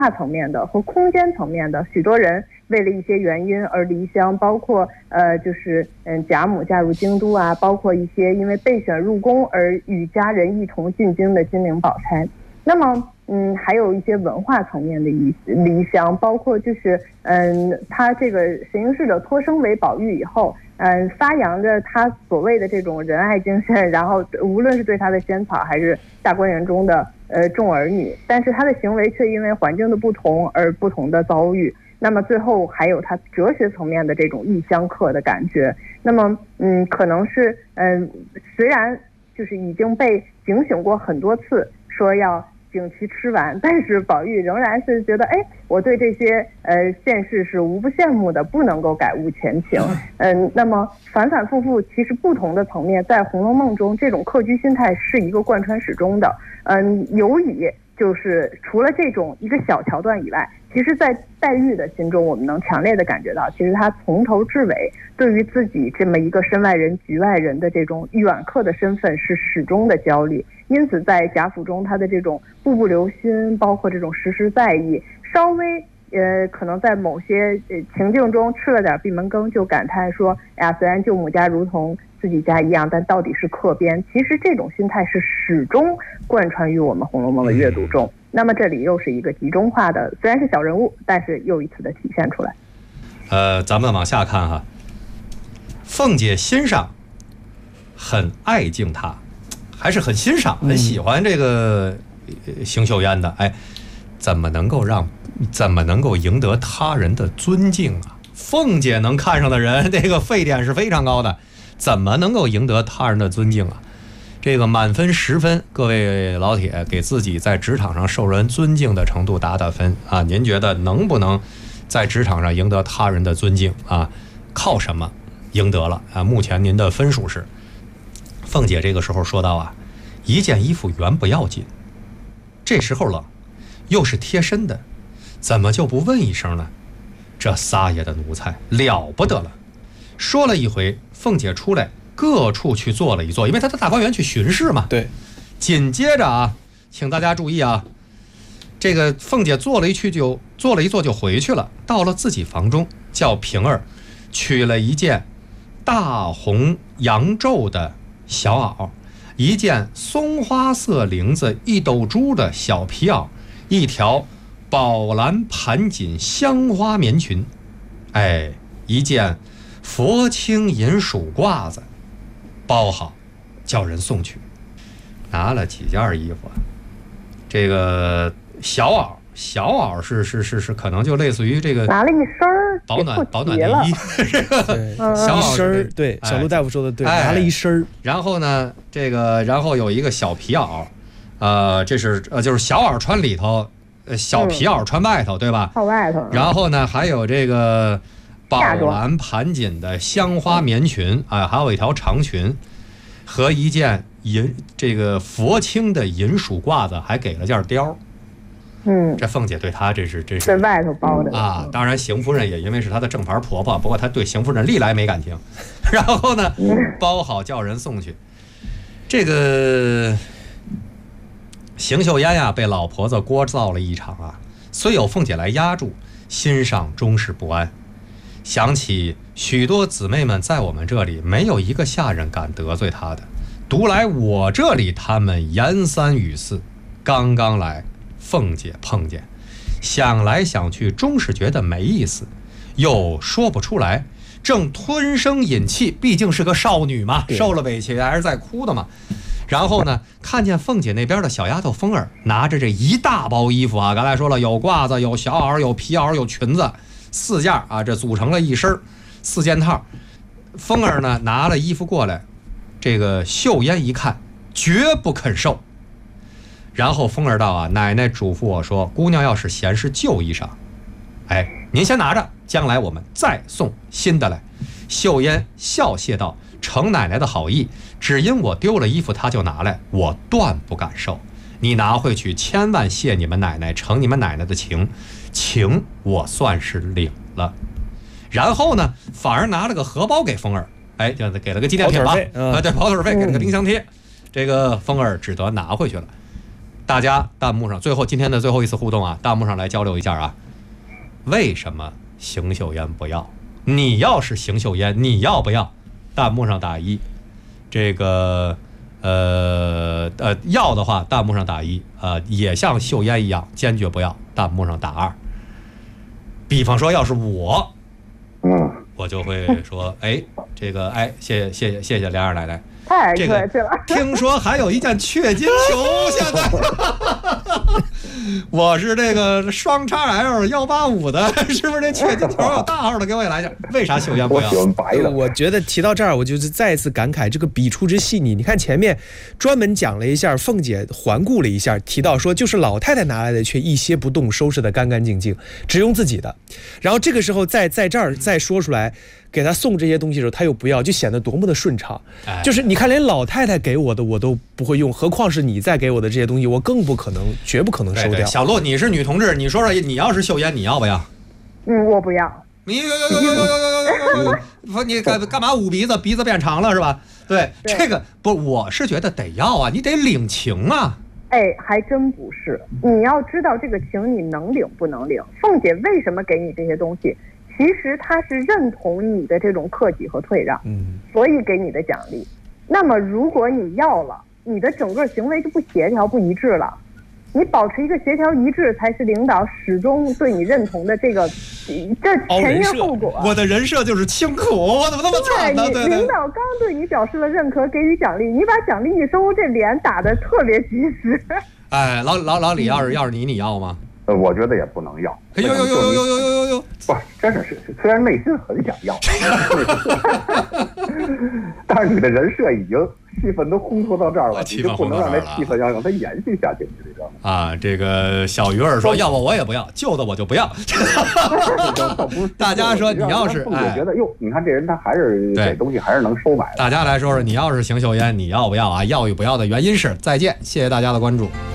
层面的和空间层面的，许多人为了一些原因而离乡，包括贾母嫁入京都啊，包括一些因为备选入宫而与家人一同进京的金陵宝钗。那么还有一些文化层面的离乡，包括他这个神瑛侍者托生为宝玉以后，发扬着他所谓的这种仁爱精神，然后无论是对他的仙草还是大观园中的众儿女，但是他的行为却因为环境的不同而不同的遭遇。那么最后还有他哲学层面的这种异乡客的感觉。那么可能是虽然就是已经被警醒过很多次，说要景其吃完，但是宝玉仍然是觉得，我对这些现世是无不羡慕的，不能够改悟前情。那么反反复复，其实不同的层面，在《红楼梦》中，这种客居心态是一个贯穿始终的。尤以就是除了这种一个小桥段以外，其实在黛玉的心中，我们能强烈的感觉到，其实她从头至尾对于自己这么一个身外人局外人的这种远客的身份是始终的焦虑。因此在贾府中，他的这种步步留心，包括这种时时在意，稍微可能在某些情境中吃了点闭门羹，就感叹说，虽然舅母家如同自己家一样，但到底是客边。其实这种心态是始终贯穿于我们《红楼梦》的阅读中。那么这里又是一个集中化的，虽然是小人物，但是又一次的体现出来。 咱们往下看哈，凤姐心上很爱敬他，还是很欣赏很喜欢这个邢岫烟的。怎么能够赢得他人的尊敬啊？凤姐能看上的人，这个沸点是非常高的，怎么能够赢得他人的尊敬啊？这个满分10分，各位老铁给自己在职场上受人尊敬的程度打打分啊！您觉得能不能在职场上赢得他人的尊敬啊？靠什么赢得了啊？目前您的分数是？凤姐这个时候说到啊，一件衣服原不要紧，这时候冷，又是贴身的，怎么就不问一声呢？这撒野的奴才了不得了。说了一回，凤姐出来各处去坐了一坐，因为她到大观园去巡视嘛。 对。 紧接着啊，请大家注意啊，这个凤姐坐了一坐就回去了，到了自己房中，叫平儿取了一件大红羊皱的小袄，一件松花色绫子一斗珠的小皮袄，一条宝蓝盘锦香花棉裙，一件佛青银鼠褂子，包好叫人送去。拿了几件衣服，这个小袄是可能就类似于这个拿了一身保暖内衣， 小袄身，对，小陆大夫说的对，拿了一身。 然后呢，然后有一个小皮袄，这是就是小袄穿里头，小皮袄穿外头，对吧？ 靠外头。 然后呢，还有这个宝蓝盘锦的香花棉裙，还有一条长裙，和一件这个佛青的银鼠褂子，还给了件貂。这凤姐对她这是在外头包的啊。当然邢夫人也因为是她的正牌婆婆，不过她对邢夫人历来没感情。然后呢，包好叫人送去。这个邢岫烟呀，被老婆子聒噪了一场啊，虽有凤姐来压住，心上终是不安。想起许多姊妹们在我们这里没有一个下人敢得罪她的，独来我这里他们言三语四，刚刚来凤姐碰见，想来想去终是觉得没意思，又说不出来，正吞声饮气，毕竟是个少女嘛，受了委屈还是在哭的嘛。然后呢，看见凤姐那边的小丫头凤儿拿着这一大包衣服啊，刚才说了，有褂子，有小袄，有皮袄，有裙子，4件啊，这组成了一身4件套。凤儿呢拿了衣服过来，这个岫烟一看，绝不肯受。然后凤儿道啊，奶奶嘱咐我说，姑娘要是嫌是旧衣裳，您先拿着，将来我们再送新的来。岫烟笑谢道，承奶奶的好意，只因我丢了衣服她就拿来，我断不敢受。你拿回去千万谢你们奶奶，承你们奶奶的情我算是领了。然后呢，反而拿了个荷包给凤儿，就给了个纪念品吧，对，跑腿费，给了个冰箱贴。这个凤儿只得拿回去了。 大家弹幕上今天的最后一次互动啊，弹幕上来交流一下啊，为什么邢岫烟不要？你要是邢岫烟，你要不要？弹幕上打1，这个要的话，弹幕上打1，也像岫烟一样坚决不要，弹幕上打2。比方说，要是我，我就会说，哎，这个，哎，谢谢梁二奶奶。 太客气了。 听说还有一件雀金球，现在我是这个双XL 185的，是不是这雀金球有大号的？给我也来一下。为啥岫烟不要？ 我喜欢白的。 我觉得提到这儿，我就是再一次感慨这个笔触之细腻。你看前面专门讲了一下，凤姐环顾了一下，提到说就是老太太拿来的却一些不动，收拾得干干净净，只用自己的。然后这个时候在这儿再说出来。给他送这些东西的时候，他又不要，就显得多么的顺畅。就是你看，连老太太给我的我都不会用，何况是你再给我的这些东西，我更不可能，绝不可能收掉。 小鹿，你是女同志，你说说，你要是岫烟，你要不要？ 我不要。 你你干嘛捂鼻子？鼻子变长了是吧？对，这个不，我是觉得得要啊，你得领情啊。 哎，还真不是。你要知道这个情你能领不能领。凤姐为什么给你这些东西？其实他是认同你的这种克己和退让，所以给你的奖励。那么如果你要了，你的整个行为就不协调不一致了。你保持一个协调一致，才是领导始终对你认同的这前因后果。 我的人设就是清苦，我怎么那么惨呢？对， 领导刚对你表示了认可，给予奖励，你把奖励一收，这脸打得特别及时。 哎，老李，要是你要吗？ 我觉得也不能要。 呦！ 不，真是虽然内心很想要，但是你的人设已经气氛都烘托到这儿了，你就不能让这气氛让它延续下去，你知道吗？ 啊，这个小鱼儿说，要不我也不要，旧的我就不要。大家说，你要是觉得哟，你看这人他还是给东西还是能收买的。 大家来说说，你要是邢岫烟，你要不要啊？要与不要的原因是。再见，谢谢大家的关注。